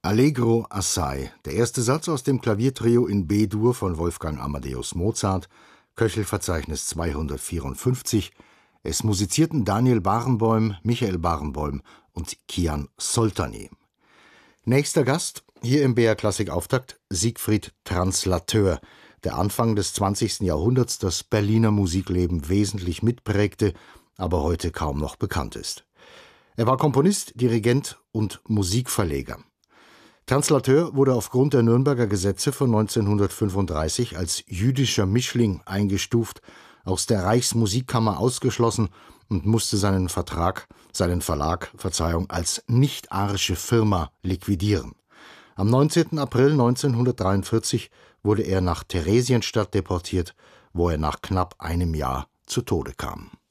Allegro assai, der erste Satz aus dem Klaviertrio in B-Dur von Wolfgang Amadeus Mozart, Köchelverzeichnis 254. Es musizierten Daniel Barenboim, Michael Barenboim und Kian Soltani. Nächster Gast, hier im BR Klassik Auftakt, Siegfried Translateur, der Anfang des 20. Jahrhunderts das Berliner Musikleben wesentlich mitprägte, aber heute kaum noch bekannt ist. Er war Komponist, Dirigent und Musikverleger. Translateur wurde aufgrund der Nürnberger Gesetze von 1935 als jüdischer Mischling eingestuft, aus der Reichsmusikkammer ausgeschlossen und musste seinen Verlag, als nicht-arische Firma liquidieren. Am 19. April 1943 wurde er nach Theresienstadt deportiert, wo er nach knapp einem Jahr zu Tode kam.